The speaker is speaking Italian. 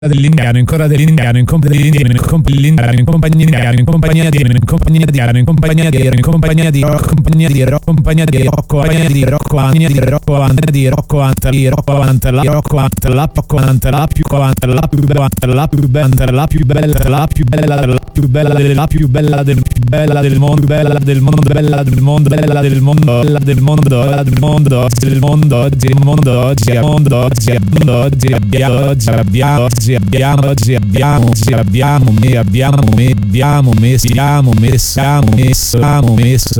dell'indiano, in coda dell'indiano, in compagnia dell'indiano, in compagnia in compagnia in compagnia di in compagnia di in compagnia di in compagnia di compagnia di compagnia di compagnia di compagnia di compagnia di compagnia la più la più bella la più bella la più bella la più bella la più bella del mondo bella del mondo bella del mondo bella del mondo bella del mondo del mondo del mondo oggi mondo oggi mondo oggi oggi abbiamo siamo messo